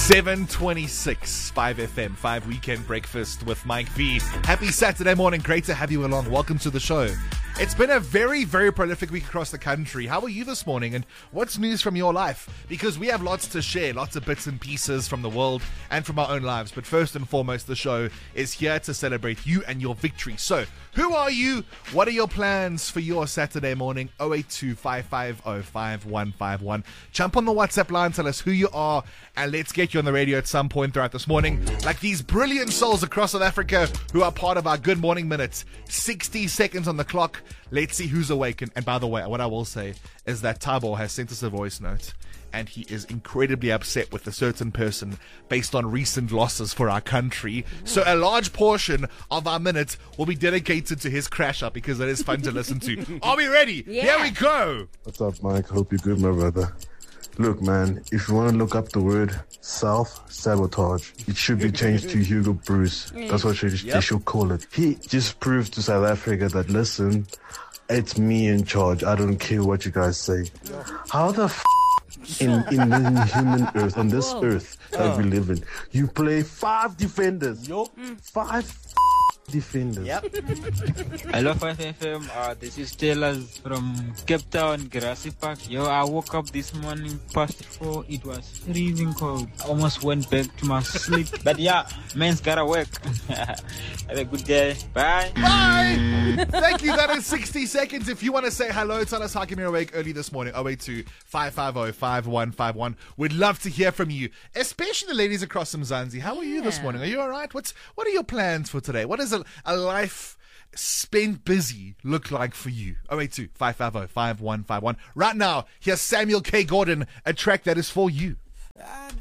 7:26, 5FM, 5 Weekend Breakfast with Mike V. Happy Saturday morning. Great to have you along. Welcome to the show. It's been a very, very prolific week across the country. How are you this morning, and what's news from your life? Because we have lots to share, lots of bits and pieces from the world and from our own lives. But first and foremost, the show is here to celebrate you and your victory. So, who are you? What are your plans for your Saturday morning? 082 550 5151. Jump on the WhatsApp line, tell us who you are, and let's get you on the radio at some point throughout this morning. Like these brilliant souls across South Africa who are part of our Good Morning Minutes. 60 seconds on the clock. Let's see who's awake. And by the way, what I will say is that Tabo has sent us a voice note, and he is incredibly upset with a certain person based on recent losses for our country. So a large portion of our minute will be dedicated to his crash up because it is fun to listen to. Are we ready? Yeah. Here we go. What's up, Mike? Hope you're good, my brother. Look, man, if you want to look up the word self-sabotage, it should be changed to Hugo Bruce. That's what they should call it. He just proved to South Africa that, listen, it's me in charge. I don't care what you guys say. How the in the human earth, on this earth that we live in, you play 5 defenders. 5 defenders. Hello 5FM, this is Taylor from Cape Town, Grassy Park. I woke up this morning past 4, it was freezing cold. I almost went back to my sleep. But man's gotta work. Have a good day. Bye. Bye. Thank you. That is 60 seconds. If you want to say hello, tell us how come you're awake early this morning. 082 550 5151. We'd love to hear from you, especially the ladies across Mzansi. How are you this morning? Are you all right? What are your plans for today? What is a life spent busy look like for you? 082 550 5151. Right now, here's Samuel K. Gordon, a track that is for you.